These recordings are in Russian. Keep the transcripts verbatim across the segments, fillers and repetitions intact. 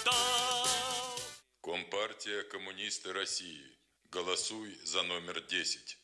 стал. Компартия Коммунисты России. Голосуй за номер десять.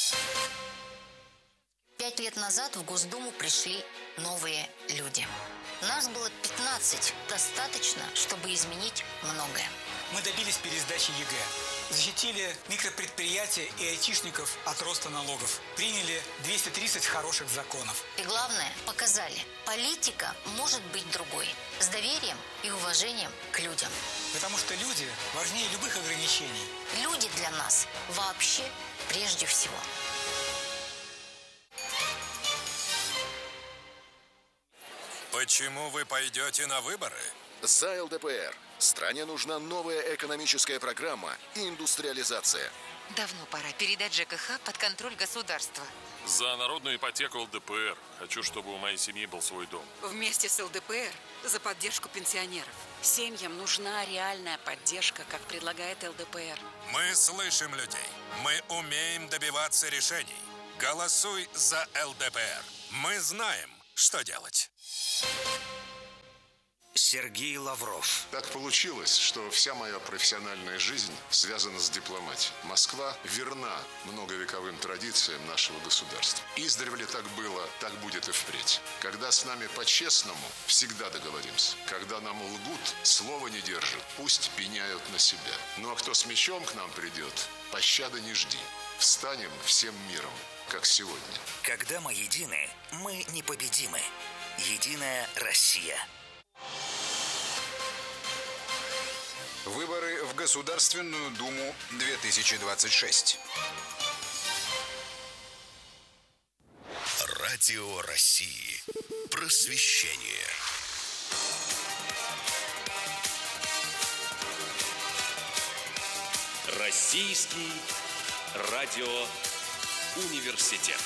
Пять лет назад в Госдуму пришли новые люди. Нас было пятнадцать. Достаточно, чтобы изменить многое. Мы добились пересдачи ЕГЭ. Защитили микропредприятия и айтишников от роста налогов. Приняли двести тридцать хороших законов. И главное, показали, политика может быть другой. С доверием и уважением к людям. Потому что люди важнее любых ограничений. Люди для нас вообще прежде всего. Почему вы пойдете на выборы? За ЛДПР. Стране нужна новая экономическая программа и индустриализация. Давно пора передать ЖКХ под контроль государства. За народную ипотеку ЛДПР. Хочу, чтобы у моей семьи был свой дом. Вместе с ЛДПР за поддержку пенсионеров. Семьям нужна реальная поддержка, как предлагает ЛДПР. Мы слышим людей. Мы умеем добиваться решений. Голосуй за ЛДПР. Мы знаем, что делать. Сергей Лавров. Так получилось, что вся моя профессиональная жизнь связана с дипломатией. Москва верна многовековым традициям нашего государства. Издревле так было, так будет и впредь. Когда с нами по-честному, всегда договоримся. Когда нам лгут, слова не держат, пусть пеняют на себя. Ну а кто с мечом к нам придет, пощады не жди. Встанем всем миром, как сегодня. Когда мы едины, мы непобедимы. Единая Россия. Выборы в Государственную Думу две тысячи двадцать шесть. Радио России. Просвещение. Российский радиоуниверситет.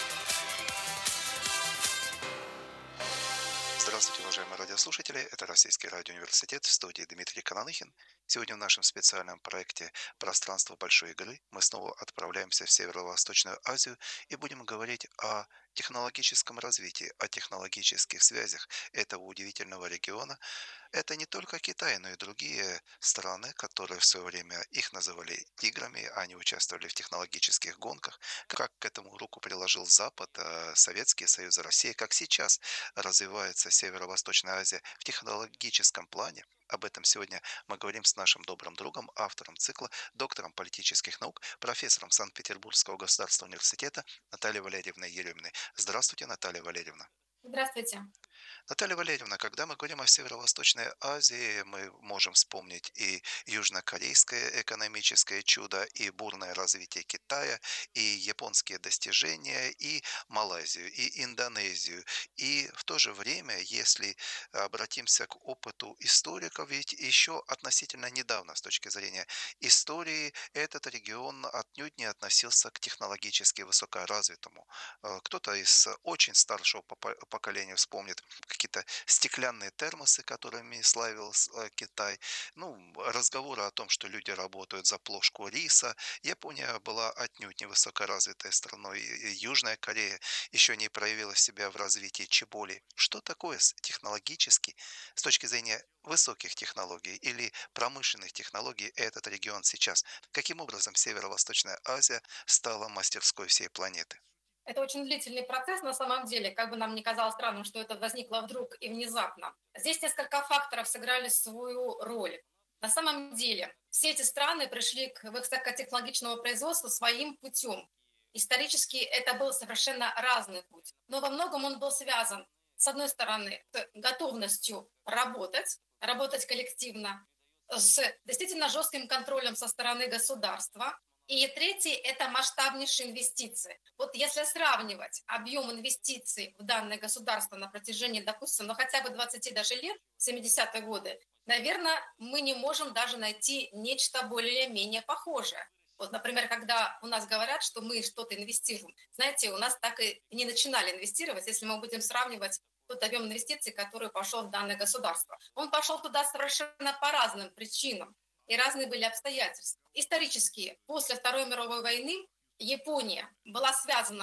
Здравствуйте, уважаемые радиослушатели. Это Российский радиоуниверситет, в студии Дмитрий Кананыхин. Сегодня в нашем специальном проекте «Пространство большой игры» мы снова отправляемся в Северо-Восточную Азию и будем говорить о технологическом развитии, о технологических связях этого удивительного региона. Это не только Китай, но и другие страны, которые в свое время их называли тиграми, они участвовали в технологических гонках. Как к этому руку приложил Запад, Советский Союз, Россия, как сейчас развивается Северо-Восточная Азия в технологическом плане. Об этом сегодня мы говорим с нашим добрым другом, автором цикла, доктором политических наук, профессором Санкт-Петербургского государственного университета Натальей Валерьевной Ереминой. Здравствуйте, Наталья Валерьевна. Здравствуйте. Наталья Валерьевна, когда мы говорим о Северо-Восточной Азии, мы можем вспомнить и южнокорейское экономическое чудо, и бурное развитие Китая, и японские достижения, и Малайзию, и Индонезию. И в то же время, если обратимся к опыту историков, ведь еще относительно недавно, с точки зрения истории, этот регион отнюдь не относился к технологически высокоразвитому. Кто-то из очень старшего поколения вспомнит какие-то стеклянные термосы, которыми славился Китай. Ну, разговоры о том, что люди работают за плошку риса. Япония была отнюдь не высокоразвитой страной. И Южная Корея еще не проявила себя в развитии чеболи. Что такое технологически, с точки зрения высоких технологий или промышленных технологий, этот регион сейчас? Каким образом Северо-Восточная Азия стала мастерской всей планеты? Это очень длительный процесс на самом деле, как бы нам ни казалось странным, что это возникло вдруг и внезапно. Здесь несколько факторов сыграли свою роль. На самом деле все эти страны пришли к высокотехнологичному производству своим путем. Исторически это был совершенно разный путь, но во многом он был связан, с одной стороны, с готовностью работать, работать коллективно, с действительно жестким контролем со стороны государства. И третий – это масштабнейшие инвестиции. Вот если сравнивать объем инвестиций в данное государство на протяжении, допустим, ну хотя бы двадцати даже лет, семидесятые годы, наверное, мы не можем даже найти нечто более-менее похожее. Вот, например, когда у нас говорят, что мы что-то инвестируем, знаете, у нас так и не начинали инвестировать, если мы будем сравнивать тот объем инвестиций, который пошел в данное государство. Он пошел туда совершенно по разным причинам. И разные были обстоятельства. Исторически, после Второй мировой войны Япония была связана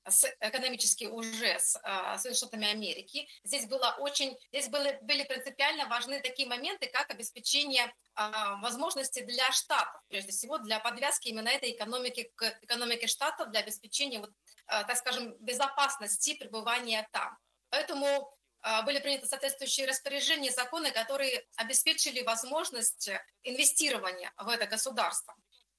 с, экономически уже с Соединенными Штатами Америки. Здесь, было очень, здесь были, были принципиально важны такие моменты, как обеспечение а, возможностей для штатов, прежде всего для подвязки именно этой экономики к экономике штатов, для обеспечения, вот, а, так скажем, безопасности пребывания там. Поэтому а, были приняты соответствующие распоряжения, законы, которые обеспечили возможность инвестирования в это государство.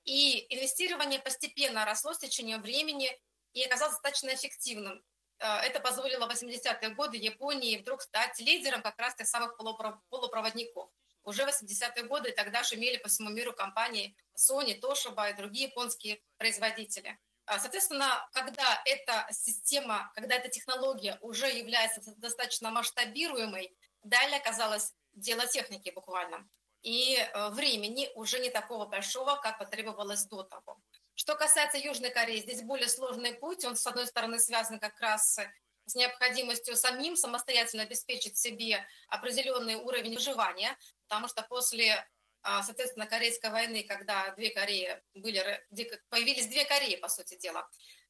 И инвестирование постепенно росло с течением времени и оказалось достаточно эффективным. Это позволило в восьмидесятые годы Японии вдруг стать лидером как раз тех самых полупроводников. Уже в восьмидесятые годы тогда шумели по всему миру компании Sony, Toshiba и другие японские производители. Соответственно, когда эта система, когда эта технология уже является достаточно масштабируемой, далее оказалось дело техники буквально. И времени уже не такого большого, как потребовалось до того. Что касается Южной Кореи, здесь более сложный путь. Он, с одной стороны, связан как раз с необходимостью самим самостоятельно обеспечить себе определенный уровень выживания, потому что после, соответственно, Корейской войны, когда две Кореи были, появились две Кореи, по сути дела,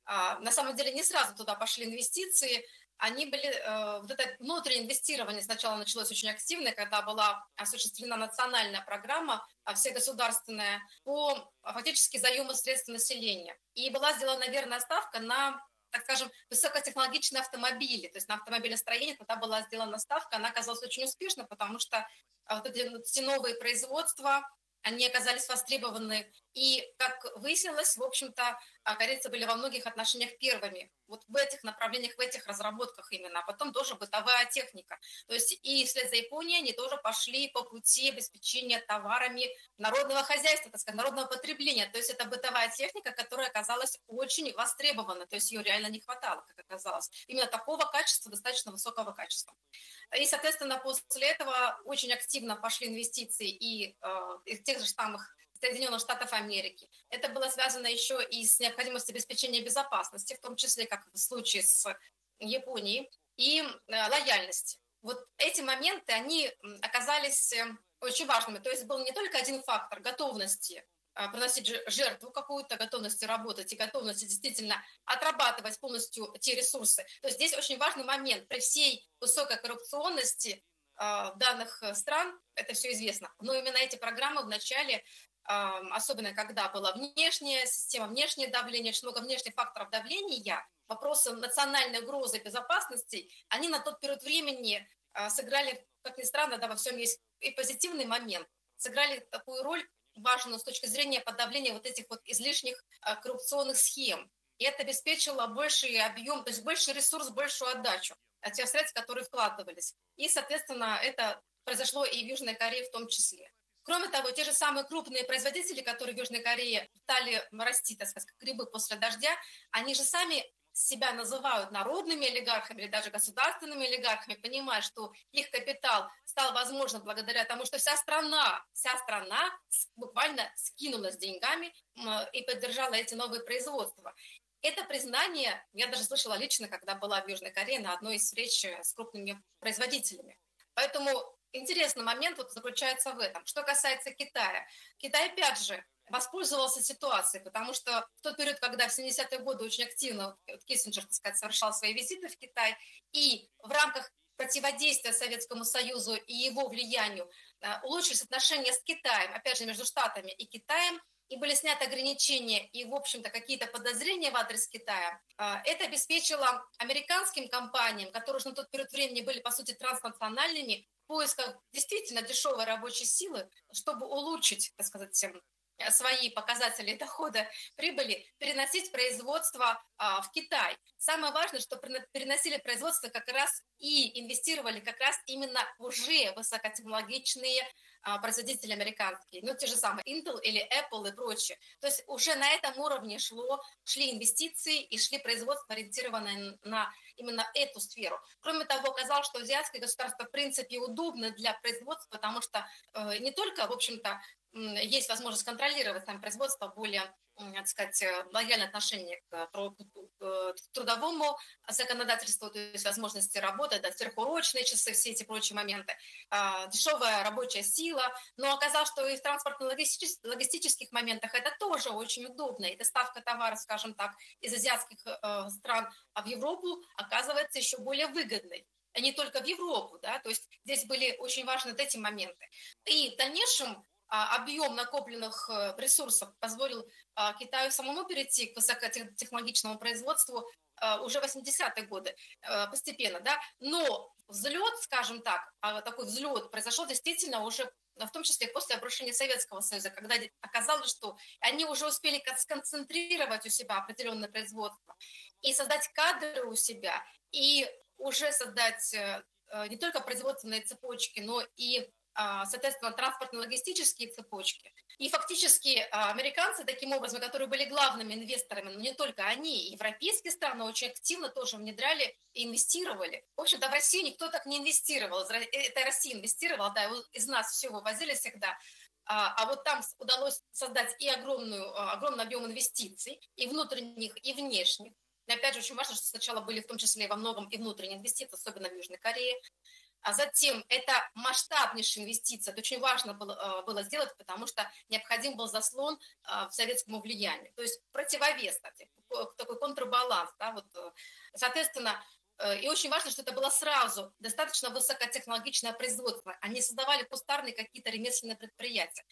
на самом деле не сразу туда пошли инвестиции. Они были, вот это внутреннее инвестирование сначала началось очень активно, когда была осуществлена национальная программа, всегосударственная, по фактически заему средств населения. И была сделана верная ставка на, так скажем, высокотехнологичные автомобили, то есть на автомобилестроение тогда была сделана ставка, она оказалась очень успешной, потому что вот эти новые производства, они оказались востребованы. И, как выяснилось, в общем-то, корейцы были во многих отношениях первыми. Вот в этих направлениях, в этих разработках именно. А потом тоже бытовая техника. То есть и вслед за Японией они тоже пошли по пути обеспечения товарами народного хозяйства, так сказать, народного потребления. То есть это бытовая техника, которая оказалась очень востребована. То есть ее реально не хватало, как оказалось. Именно такого качества, достаточно высокого качества. И, соответственно, после этого очень активно пошли инвестиции и э, из тех же самых Соединенных Штатов Америки. Это было связано еще и с необходимостью обеспечения безопасности, в том числе, как в случае с Японией, и э, лояльности. Вот эти моменты, они оказались очень важными. То есть был не только один фактор готовности э, приносить жертву какую-то, готовности работать и готовности действительно отрабатывать полностью те ресурсы. То есть здесь очень важный момент. При всей высокой коррупционности э, данных стран, это все известно, но именно эти программы вначале, особенно когда была внешняя система, внешнее давление, очень много внешних факторов давления, вопросы национальной угрозы и безопасности, они на тот период времени сыграли, как ни странно, да, во всем есть и позитивный момент, сыграли такую роль важную с точки зрения подавления вот этих вот излишних коррупционных схем. И это обеспечило больший объем, то есть больший ресурс, большую отдачу от тех средств, которые вкладывались. И, соответственно, это произошло и в Южной Корее в том числе. Кроме того, те же самые крупные производители, которые в Южной Корее стали расти, так сказать, как грибы после дождя, они же сами себя называют народными олигархами или даже государственными олигархами, понимая, что их капитал стал возможным благодаря тому, что вся страна, вся страна буквально скинулась деньгами и поддержала эти новые производства. Это признание я даже слышала лично, когда была в Южной Корее на одной из встреч с крупными производителями. Поэтому интересный момент вот заключается в этом. Что касается Китая. Китай, опять же, воспользовался ситуацией, потому что в тот период, когда в семидесятые годы очень активно вот, Киссинджер, так сказать, совершал свои визиты в Китай, и в рамках противодействия Советскому Союзу и его влиянию улучшились отношения с Китаем, опять же, между Штатами и Китаем, и были сняты ограничения и, в общем-то, какие-то подозрения в адрес Китая, это обеспечило американским компаниям, которые уже на тот период времени были, по сути, транснациональными, в поисках действительно дешевой рабочей силы, чтобы улучшить, так сказать, свои показатели дохода, прибыли, переносить производство а, в Китай. Самое важное, что переносили производство как раз и инвестировали как раз именно в уже высокотехнологичные а, производители американские, ну те же самые Intel или Apple и прочее. То есть уже на этом уровне шло, шли инвестиции и шли производства, ориентированные на именно эту сферу. Кроме того, оказалось, что азиатские государства в принципе удобны для производства, потому что э, не только, в общем-то, есть возможность контролировать там производство, более, так сказать, лояльное отношение к трудовому законодательству, то есть возможности работы, да, сверхурочные часы, все эти прочие моменты, дешевая рабочая сила. Но оказалось, что и в транспортно-логистических моментах это тоже очень удобно. И доставка товаров, скажем так, из азиатских стран в Европу оказывается еще более выгодной. А не только в Европу, да, то есть здесь были очень важны вот эти моменты. И в дальнейшем объем накопленных ресурсов позволил Китаю самому перейти к высокотехнологичному производству уже в восьмидесятые годы постепенно, да, но взлет, скажем так, такой взлет произошел действительно уже в том числе после обрушения Советского Союза, когда оказалось, что они уже успели сконцентрировать у себя определенное производство и создать кадры у себя, и уже создать не только производственные цепочки, но и, соответственно, транспортно-логистические цепочки. И фактически американцы, таким образом, которые были главными инвесторами, но не только они, европейские страны очень активно тоже внедряли и инвестировали. В общем-то, в России никто так не инвестировал. Это Россия инвестировала, да, из нас все вывозили всегда. А вот там удалось создать и огромную, огромный объем инвестиций, и внутренних, и внешних. И опять же, очень важно, что сначала были в том числе во многом и внутренние инвестиции, особенно в Южной Корее. А затем это масштабнейшие инвестиции. Это очень важно было, было сделать, потому что необходим был заслон в советскому влиянию. То есть противовес, кстати, такой контрбаланс. Да, вот. Соответственно, и очень важно, что это было сразу достаточно высокотехнологичное производство. Они создавали кустарные какие-то ремесленные предприятия.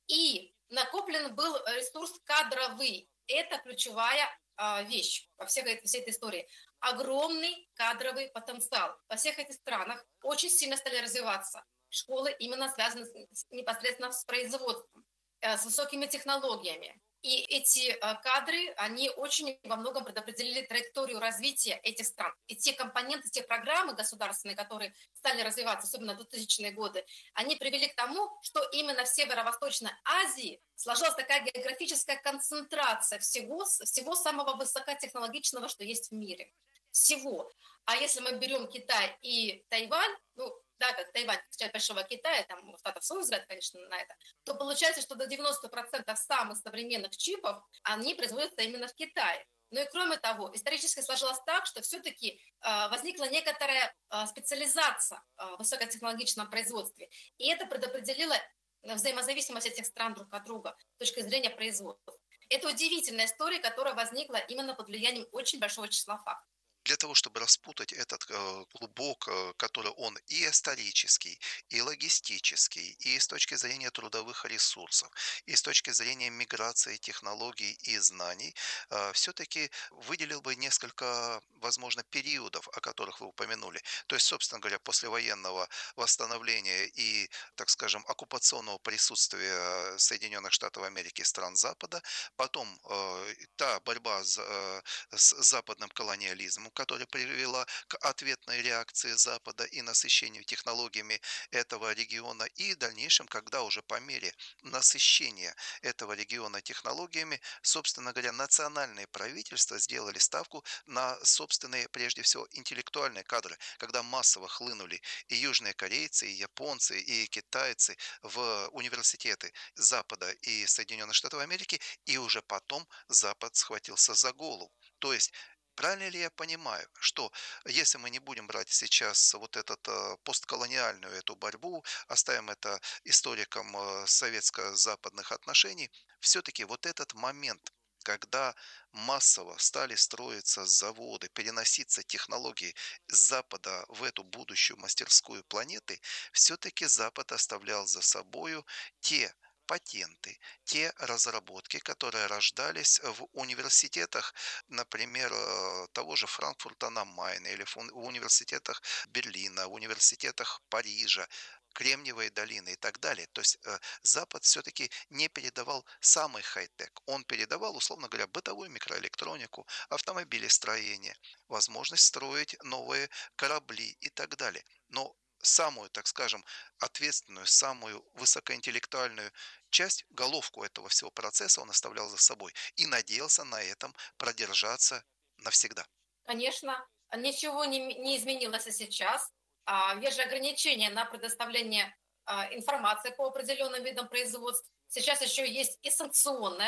И накоплен был ресурс кадровый. Это ключевая вещь во всей этой, всей этой истории. Огромный кадровый потенциал. Во всех этих странах очень сильно стали развиваться школы, именно связанные с, непосредственно с производством, с высокими технологиями. И эти кадры, они очень во многом предопределили траекторию развития этих стран. И те компоненты, те программы государственные, которые стали развиваться, особенно в двухтысячные годы, они привели к тому, что именно в Северо-Восточной Азии сложилась такая географическая концентрация всего, всего самого высокотехнологичного, что есть в мире. Всего. А если мы берем Китай и Тайвань, ну, да, как Тайвань, часть Большого Китая, там у Штатов свой взгляд, конечно, на это, то получается, что до девяноста процентов самых современных чипов, они производятся именно в Китае. Ну и кроме того, исторически сложилось так, что все-таки э, возникла некоторая э, специализация э, в высокотехнологичном производстве. И это предопределило взаимозависимость этих стран друг от друга с точки зрения производства. Это удивительная история, которая возникла именно под влиянием очень большого числа фактов. Для того, чтобы распутать этот э, клубок, э, который он и исторический, и логистический, и с точки зрения трудовых ресурсов, и с точки зрения миграции технологий и знаний, э, все-таки выделил бы несколько, возможно, периодов, о которых вы упомянули. То есть, собственно говоря, послевоенного восстановления и, так скажем, оккупационного присутствия Соединенных Штатов Америки и стран Запада, потом э, та борьба с, э, с западным колониализмом, которая привела к ответной реакции Запада и насыщению технологиями этого региона, и в дальнейшем, когда уже по мере насыщения этого региона технологиями, собственно говоря, национальные правительства сделали ставку на собственные, прежде всего, интеллектуальные кадры, когда массово хлынули и южные корейцы, и японцы, и китайцы в университеты Запада и Соединенных Штатов Америки, и уже потом Запад схватился за голову. То есть правильно ли я понимаю, что если мы не будем брать сейчас вот эту постколониальную эту борьбу, оставим это историкам советско-западных отношений, все-таки вот этот момент, когда массово стали строиться заводы, переноситься технологии с Запада в эту будущую мастерскую планеты, все-таки Запад оставлял за собою те патенты, те разработки, которые рождались в университетах, например, того же Франкфурта на Майне, или в университетах Берлина, в университетах Парижа, Кремниевой долины и так далее. То есть Запад все-таки не передавал самый хай-тек. Он передавал, условно говоря, бытовую микроэлектронику, автомобилестроение, возможность строить новые корабли и так далее. Но самую, так скажем, ответственную, самую высокоинтеллектуальную часть, головку этого всего процесса он оставлял за собой и надеялся на этом продержаться навсегда. Конечно, ничего не, не изменилось и сейчас. Есть же ограничения на предоставление информации по определенным видам производств. Сейчас еще есть и санкционная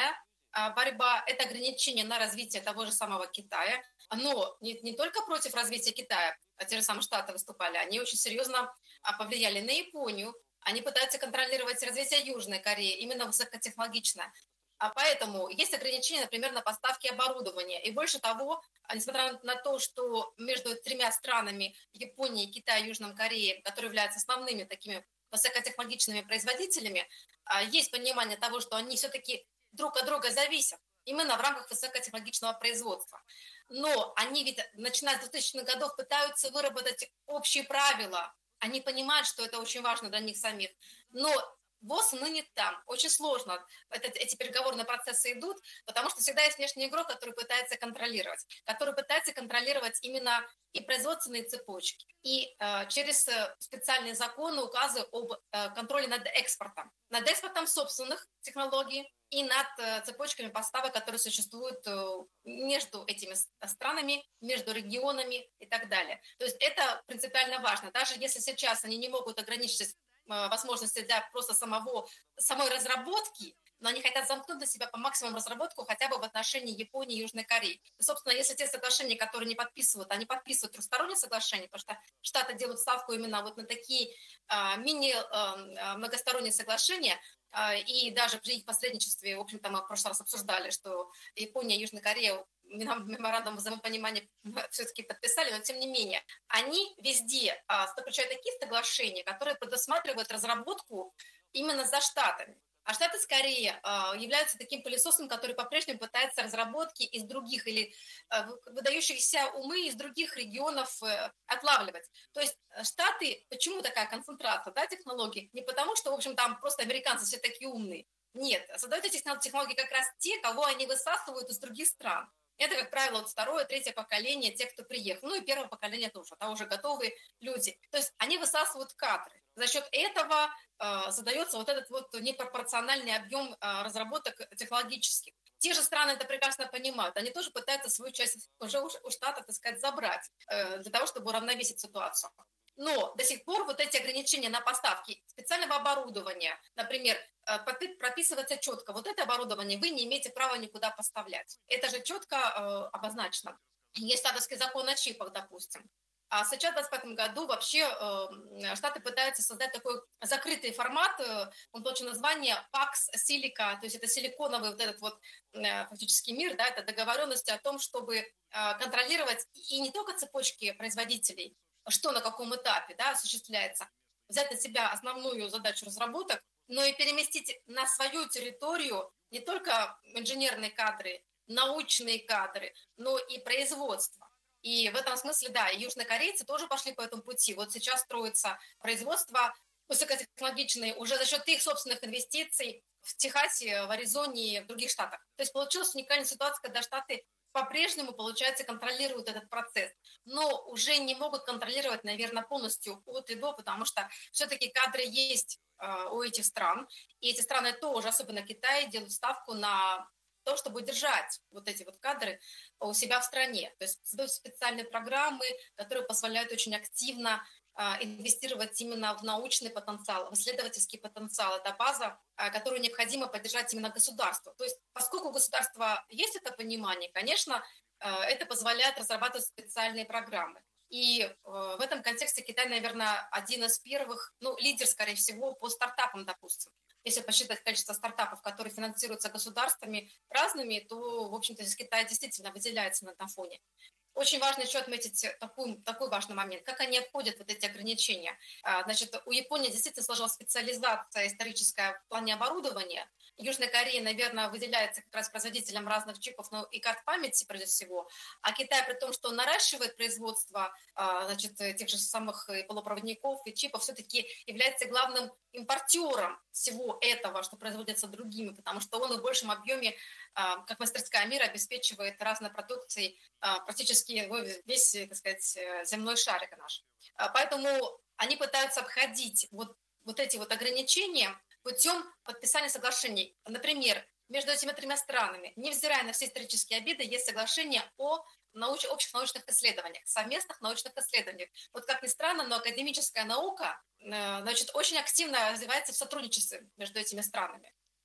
борьба, это ограничение на развитие того же самого Китая. Но не, не только против развития Китая, а те же самые Штаты выступали, они очень серьезно повлияли на Японию. Они пытаются контролировать развитие Южной Кореи, именно высокотехнологичное. А поэтому есть ограничения, например, на поставки оборудования. И больше того, несмотря на то, что между тремя странами, Японией, Китаем и Южной Кореей, которые являются основными такими высокотехнологичными производителями, есть понимание того, что они все-таки друг от друга зависят именно в рамках высокотехнологичного производства. Но они ведь, начиная с двухтысячных годов, пытаются выработать общие правила. Они понимают, что это очень важно для них самих. Но ВОЗ ныне там. Очень сложно. Это, эти переговорные процессы идут, потому что всегда есть внешний игрок, который пытается контролировать, который пытается контролировать именно и производственные цепочки, и э, через специальные законы, указы об э, контроле над экспортом. Над экспортом собственных технологий и над э, цепочками поставок, которые существуют э, между этими странами, между регионами и так далее. То есть это принципиально важно. Даже если сейчас они не могут ограничить возможности для просто самого, самой разработки, но они хотят замкнуть на себя по максимуму разработку хотя бы в отношении Японии и Южной Кореи. И, собственно, если те соглашения, которые не подписывают, они подписывают трехсторонние соглашения, потому что Штаты делают ставку именно вот на такие а, мини-многосторонние соглашения, а, и даже при их посредничестве, в общем-то, мы в прошлый раз обсуждали, что Япония и Южная Корея меморандум взаимопонимания все-таки подписали, но тем не менее, они везде а, заключают такие соглашения, которые предусматривают разработку именно за Штатами. А Штаты скорее а, являются таким пылесосом, который по-прежнему пытается разработки из других или а, выдающихся умы из других регионов а, отлавливать. То есть Штаты, почему такая концентрация, да, технологий? Не потому, что, в общем, там просто американцы все такие умные. Нет, создают эти технологии как раз те, кого они высасывают из других стран. Это, как правило, вот второе, третье поколение, те, кто приехал. Ну и первое поколение тоже, там уже готовые люди. То есть они высасывают кадры. За счет этого э, создается вот этот вот непропорциональный объем э, разработок технологических. Те же страны это прекрасно понимают. Они тоже пытаются свою часть уже у, у Штатов, так сказать, забрать э, для того, чтобы уравновесить ситуацию. Но до сих пор вот эти ограничения на поставки специального оборудования, например, прописывается четко, вот это оборудование вы не имеете права никуда поставлять. Это же четко э, обозначено. Есть штатовский закон о чипах, допустим. А сейчас в двадцать пятом году вообще э, Штаты пытаются создать такой закрытый формат, э, он получил название пакс Silica, то есть это силиконовый вот этот вот э, фактически мир, да, это договоренность о том, чтобы э, контролировать и не только цепочки производителей, что на каком этапе, да, осуществляется, взять на себя основную задачу разработок, но и переместить на свою территорию не только инженерные кадры, научные кадры, но и производство. И в этом смысле, да, и южнокорейцы тоже пошли по этому пути. Вот сейчас строится производство высокотехнологичное уже за счет их собственных инвестиций в Техасе, в Аризоне и в других штатах. То есть получилась уникальная ситуация, когда Штаты по-прежнему, получается, контролируют этот процесс, но уже не могут контролировать, наверное, полностью от и до, потому что все-таки кадры есть э, у этих стран, и эти страны тоже, особенно Китай, делают ставку на то, чтобы держать вот эти вот кадры у себя в стране. То есть создают специальные программы, которые позволяют очень активно инвестировать именно в научный потенциал, в исследовательский потенциал. Это база, которую необходимо поддержать именно государству. То есть поскольку у государства есть это понимание, конечно, это позволяет разрабатывать специальные программы. И в этом контексте Китай, наверное, один из первых, ну, лидер, скорее всего, по стартапам, допустим. Если посчитать количество стартапов, которые финансируются государствами разными, то, в общем-то, здесь Китай действительно выделяется на этом фоне. Очень важно еще отметить такой, такой важный момент, как они обходят вот эти ограничения. Значит, у Японии действительно сложилась специализация историческая в плане оборудования. Южная Корея, наверное, выделяется как раз производителем разных чипов, ну, и карт памяти, прежде всего. А Китай, при том, что он наращивает производство, значит, тех же самых и полупроводников, и чипов, все-таки является главным импортером всего этого, что производится другими, потому что он в большем объеме, как мастерская мира, обеспечивает разной продукцией практически весь, так сказать, земной шарик наш. Поэтому они пытаются обходить вот, вот эти вот ограничения путем подписания соглашений. Например, между этими тремя странами, невзирая на все исторические обиды, есть соглашение о науч... общих научных исследованиях, совместных научных исследованиях. Вот как ни странно, но академическая наука, значит, очень активно развивается в сотрудничестве между этими странами.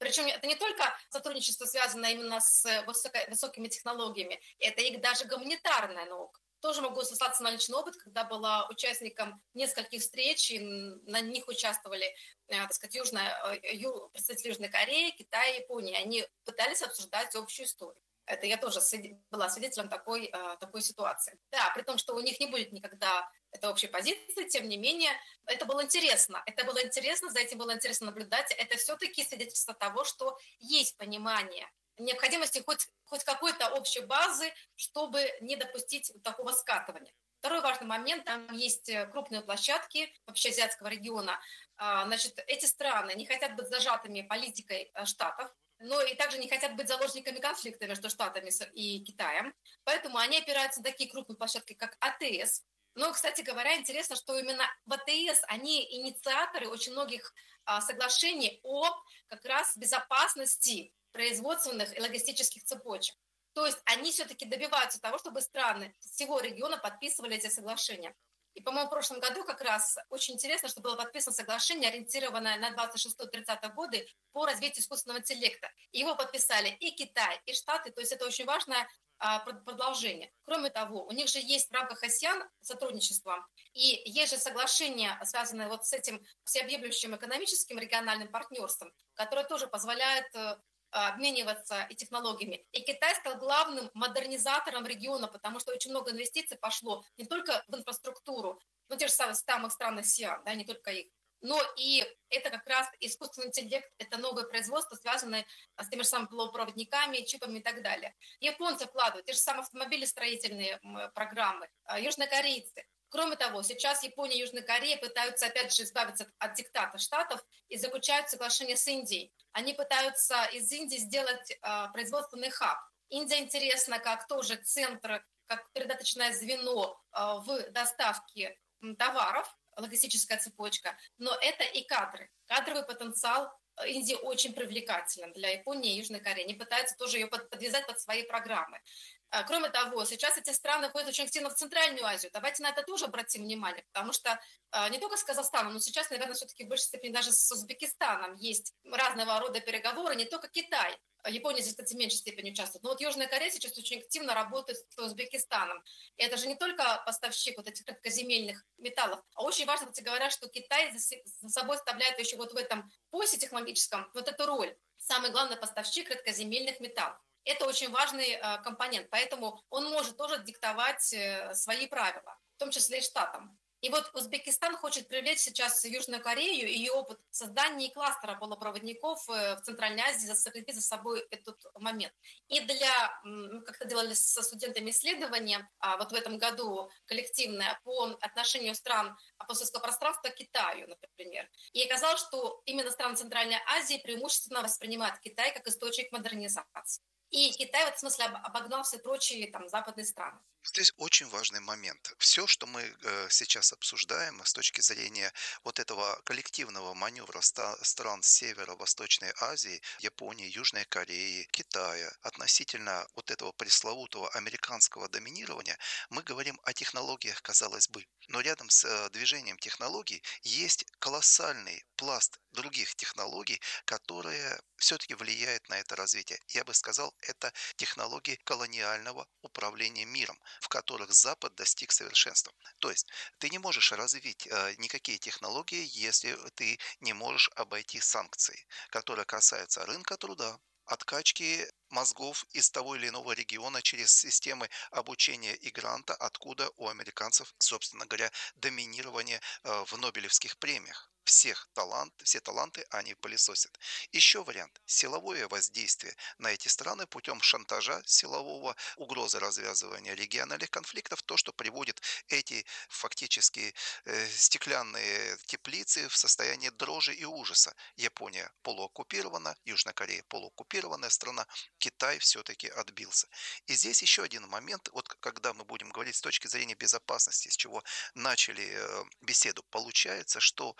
Причем это не только сотрудничество, связанное именно с высоко- высокими технологиями, это и даже гуманитарная наука. Тоже могу сослаться на личный опыт, когда была участником нескольких встреч, и на них участвовали, так сказать, Южная, ю, представители Южной Кореи, Китая, Японии. Они пытались обсуждать общую историю. Это я тоже была свидетелем такой, такой ситуации. Да, при том, что у них не будет никогда этой общей позиции, тем не менее, это было интересно. Это было интересно, за этим было интересно наблюдать. Это все-таки свидетельство того, что есть понимание необходимости хоть, хоть какой-то общей базы, чтобы не допустить такого скатывания. Второй важный момент, там есть крупные площадки общеазиатского региона. Значит, эти страны не хотят быть зажатыми политикой Штатов, но и также не хотят быть заложниками конфликта между Штатами и Китаем. Поэтому они опираются на такие крупные площадки, как АТС. Но, кстати говоря, интересно, что именно в АТС они инициаторы очень многих соглашений о как раз безопасности производственных и логистических цепочек. То есть они все-таки добиваются того, чтобы страны всего региона подписывали эти соглашения. И, по-моему, в прошлом году как раз очень интересно, что было подписано соглашение, ориентированное на двадцать шестые-тридцатые годы по развитию искусственного интеллекта. Его подписали и Китай, и Штаты, то есть это очень важное а, продолжение. Кроме того, у них же есть в рамках АСЕАН сотрудничество, и есть же соглашение, связанное вот с этим всеобъемлющим экономическим региональным партнерством, которое тоже позволяет обмениваться и технологиями. И Китай стал главным модернизатором региона, потому что очень много инвестиций пошло не только в инфраструктуру, ну, те же самые самых стран АСЕАН, да, не только их, но и это как раз искусственный интеллект, это новое производство, связанное с теми же самыми полупроводниками, чипами и так далее. Японцы вкладывают, те же самые автомобили, строительные программы, южнокорейцы. Кроме того, сейчас Япония и Южная Корея пытаются, опять же, избавиться от диктата Штатов и заключают соглашение с Индией. Они пытаются из Индии сделать э, производственный хаб. Индия интересна как тоже центр, как передаточное звено э, в доставке товаров, логистическая цепочка, но это и кадры. Кадровый потенциал Индии очень привлекателен для Японии и Южной Кореи. Они пытаются тоже ее подвязать под свои программы. Кроме того, сейчас эти страны ходят очень активно в Центральную Азию. Давайте на это тоже обратим внимание, потому что не только с Казахстаном, но сейчас, наверное, все-таки в большей степени даже с Узбекистаном есть разного рода переговоры, не только Китай. Япония здесь, кстати, в меньшей степени участвует. Но вот Южная Корея сейчас очень активно работает с Узбекистаном. И это же не только поставщик вот этих редкоземельных металлов, а очень важно, кстати говоря, что Китай за собой оставляет еще вот в этом поясе технологическом вот эту роль. Самый главный поставщик редкоземельных металлов. Это очень важный э, компонент, поэтому он может тоже диктовать э, свои правила, в том числе и штатам. И вот Узбекистан хочет привлечь сейчас Южную Корею и ее опыт создания кластера полупроводников в Центральной Азии, закрепить за собой этот момент. И для, как-то делали со студентами исследования, вот в этом году коллективное по отношению стран постсоветского пространства к Китаю, например. И оказалось, что именно страны Центральной Азии преимущественно воспринимают Китай как источник модернизации. И Китай в этом смысле обогнал все прочие там, западные страны. Здесь очень важный момент. Все, что мы э, сейчас обсуждаем с точки зрения вот этого коллективного маневра ста- стран Северо-Восточной Азии, Японии, Южной Кореи, Китая, относительно вот этого пресловутого американского доминирования, мы говорим о технологиях, казалось бы. Но рядом с э, движением технологий есть колоссальный пласт других технологий, которые все-таки влияют на это развитие. Я бы сказал, это технологии колониального управления миром, в которых Запад достиг совершенства. То есть ты не можешь развить э, никакие технологии, если ты не можешь обойти санкции, которые касаются рынка труда, откачки мозгов из того или иного региона через системы обучения и гранта, откуда у американцев, собственно говоря, доминирование э, в Нобелевских премиях. Всех талант, все таланты они пылесосят. Еще вариант. Силовое воздействие на эти страны путем шантажа силового, угрозы развязывания региональных конфликтов, то, что приводит эти фактически э, стеклянные теплицы в состояние дрожи и ужаса. Япония полуоккупирована, Южная Корея полуоккупированная страна, Китай все-таки отбился. И здесь еще один момент, вот когда мы будем говорить с точки зрения безопасности, с чего начали э, беседу, получается, что и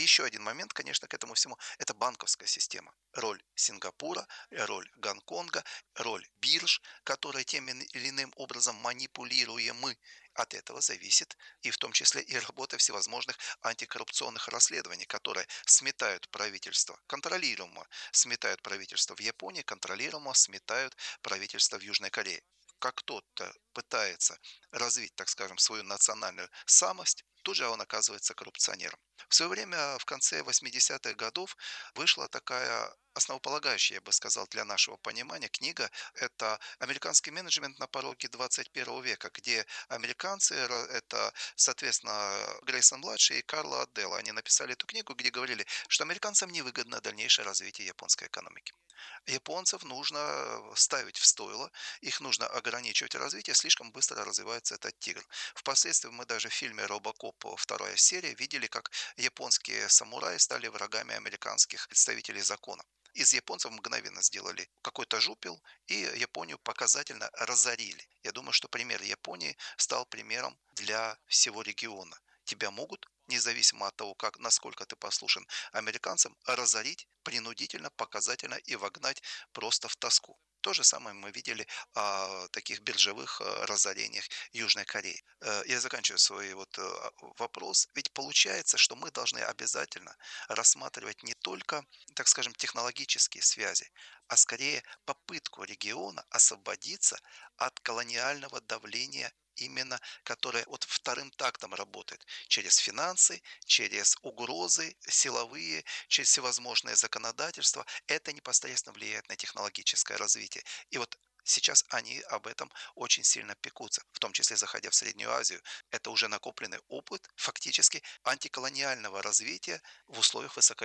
еще один момент, конечно, к этому всему – это банковская система. Роль Сингапура, роль Гонконга, роль бирж, которые тем или иным образом манипулируемы. От этого зависит и в том числе и работа всевозможных антикоррупционных расследований, которые сметают правительство контролируемо, сметают правительство в Японии, контролируемо сметают правительство в Южной Корее. Как кто-то пытается развить, так скажем, свою национальную самость, тут же он оказывается коррупционером. В свое время, в конце восьмидесятых годов, вышла такая основополагающая, я бы сказал, для нашего понимания книга. Это «Американский менеджмент на пороге двадцать первого века», где американцы, это, соответственно, Грейсон-младший и Карло Адделло, они написали эту книгу, где говорили, что американцам невыгодно дальнейшее развитие японской экономики. Японцев нужно ставить в стойло, их нужно ограничивать развитие, слишком быстро развивается этот тигр. Впоследствии мы даже в фильме «Робокоп» вторая серия видели, как японские самураи стали врагами американских представителей закона. Из японцев мгновенно сделали какой-то жупел и Японию показательно разорили. Я думаю, что пример Японии стал примером для всего региона. Тебя могут, независимо от того, как, насколько ты послушен американцам, разорить принудительно, показательно и вогнать просто в тоску. То же самое мы видели о таких биржевых разорениях Южной Кореи. Я заканчиваю свой вот вопрос. Ведь получается, что мы должны обязательно рассматривать не только, так скажем, технологические связи, а скорее попытку региона освободиться от колониального давления, именно которое вот вторым тактом работает через финансы, через угрозы силовые, через всевозможные законодательства. Это непосредственно влияет на технологическое развитие. И вот сейчас они об этом очень сильно пекутся, в том числе заходя в Среднюю Азию. Это уже накопленный опыт фактически антиколониального развития в условиях высокоэкономического